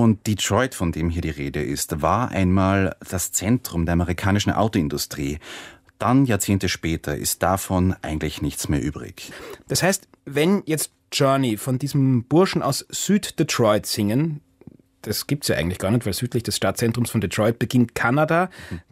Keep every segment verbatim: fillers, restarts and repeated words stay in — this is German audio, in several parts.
Und Detroit, von dem hier die Rede ist, war einmal das Zentrum der amerikanischen Autoindustrie. Dann, Jahrzehnte später, ist davon eigentlich nichts mehr übrig. Das heißt, wenn jetzt Journey von diesem Burschen aus Süd-Detroit singen, das gibt's ja eigentlich gar nicht, weil südlich des Stadtzentrums von Detroit beginnt Kanada,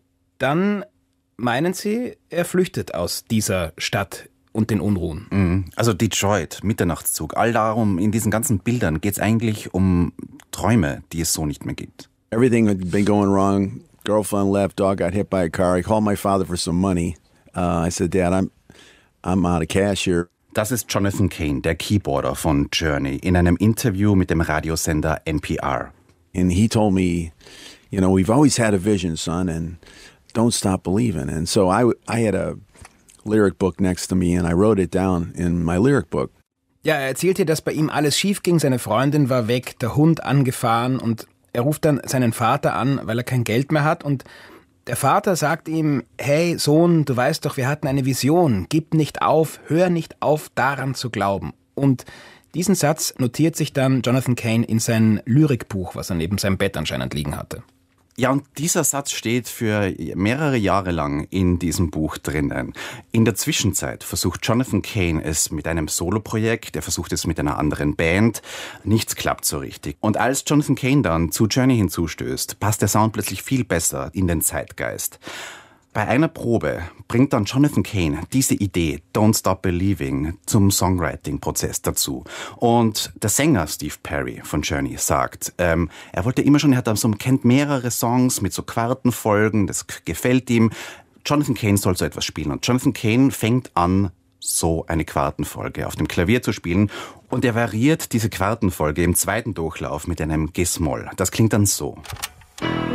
dann meinen Sie, er flüchtet aus dieser Stadt und den Unruhen? Also Detroit, Mitternachtszug, all darum, in diesen ganzen Bildern geht es eigentlich um Träume, die es so nicht mehr gibt. Everything had been going wrong. Girlfriend left, dog got hit by a car. I called my father for some money. Uh, I said, Dad, I'm, I'm out of cash here. Das ist Jonathan Cain, der Keyboarder von Journey, in einem Interview mit dem Radiosender N P R. And he told me, you know, we've always had a vision, son, and don't stop believing. And so I, I had a lyric book next to me and I wrote it down in my lyric book. Ja, er erzählt hier, dass bei ihm alles schief ging, seine Freundin war weg, der Hund angefahren und er ruft dann seinen Vater an, weil er kein Geld mehr hat und der Vater sagt ihm, hey Sohn, du weißt doch, wir hatten eine Vision, gib nicht auf, hör nicht auf, daran zu glauben. Und diesen Satz notiert sich dann Jonathan Cain in sein Lyrikbuch, was er neben seinem Bett anscheinend liegen hatte. Ja, und dieser Satz steht für mehrere Jahre lang in diesem Buch drinnen. In der Zwischenzeit versucht Jonathan Cain es mit einem Soloprojekt, er versucht es mit einer anderen Band. Nichts klappt so richtig. Und als Jonathan Cain dann zu Journey hinzustößt, passt der Sound plötzlich viel besser in den Zeitgeist. Bei einer Probe bringt dann Jonathan Cain diese Idee Don't Stop Believing zum Songwriting-Prozess dazu. Und der Sänger Steve Perry von Journey sagt, ähm, er wollte immer schon, er hat dann so, kennt mehrere Songs mit so Quartenfolgen, das gefällt ihm. Jonathan Cain soll so etwas spielen. Und Jonathan Cain fängt an, so eine Quartenfolge auf dem Klavier zu spielen. Und er variiert diese Quartenfolge im zweiten Durchlauf mit einem G-Moll. Das klingt dann so.